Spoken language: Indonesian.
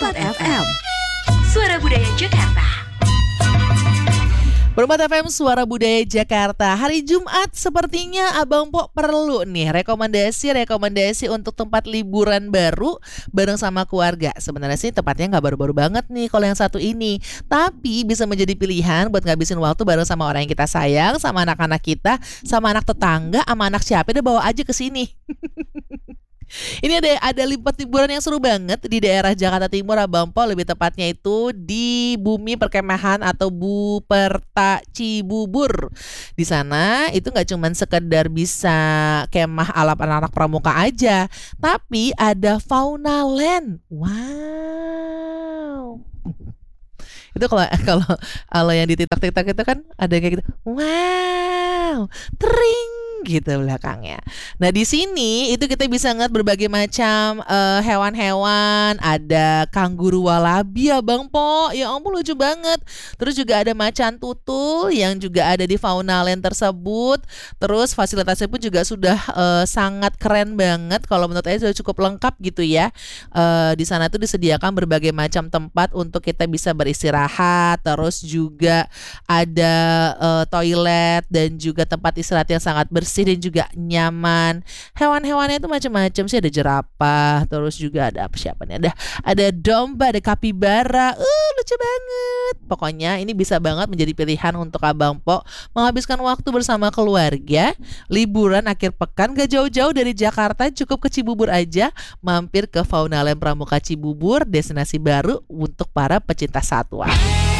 Berempat FM, Suara Budaya Jakarta. Berempat FM Suara Budaya Jakarta. Hari Jumat sepertinya Abang Po perlu nih rekomendasi untuk tempat liburan baru bareng sama keluarga. Sebenarnya sih tempatnya nggak baru-baru banget nih kalau yang satu ini, tapi bisa menjadi pilihan buat ngabisin waktu bareng sama orang yang kita sayang, sama anak-anak kita, sama anak tetangga, sama anak siapa deh, bawa aja ke sini. Ini ada tempat liburan yang seru banget di daerah Jakarta Timur, Abang Po, lebih tepatnya itu di Bumi Perkemahan atau Buperta Cibubur. Di sana itu nggak cuma sekedar bisa kemah ala anak-anak pramuka aja, tapi ada Fauna Land. Wow. Itu kalau yang di TikTok itu kan ada kayak gitu. Wow, tering gitu belakangnya. Nah, di sini itu kita bisa ngeliat berbagai macam hewan-hewan. Ada kanguru walabi, Abang Po. Ya ampun, lucu banget. Terus juga ada macan tutul yang juga ada di Fauna Land tersebut. Terus fasilitasnya pun juga sudah sangat keren banget. Kalau menurut saya sudah cukup lengkap gitu ya. Di sana tuh disediakan berbagai macam tempat untuk kita bisa beristirahat. Terus juga ada toilet dan juga tempat istirahat yang sangat bersih dan juga nyaman. Hewan-hewannya itu macam-macam sih, ada jerapah, terus juga ada apa siapa nih? Ada domba, ada kapibara. Lucu banget. Pokoknya ini bisa banget menjadi pilihan untuk Abang Po menghabiskan waktu bersama keluarga. Liburan akhir pekan gak jauh-jauh dari Jakarta, cukup ke Cibubur aja, mampir ke Fauna Land Pramuka Cibubur, destinasi baru untuk para pecinta satwa.